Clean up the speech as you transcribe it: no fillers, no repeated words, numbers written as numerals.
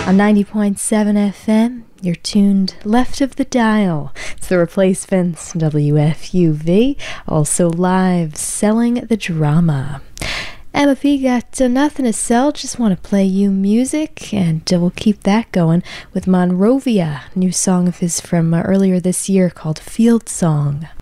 On 90.7 FM, you're tuned left of the dial. It's The Replacements, WFUV, also live, selling the drama. Emma P got nothing to sell, just want to play you music, and we'll keep that going with Monrovia, new song of his from earlier this year called Field Song.